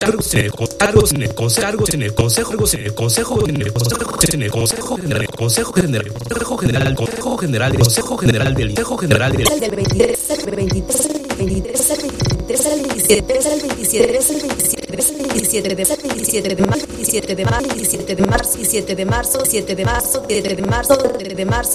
cargos en el cargos en el consejo en el consejo en el consejo en el consejo en el consejo en el consejo general del consejo general del consejo general del 23 al 27 al 27 de marzo 7 de marzo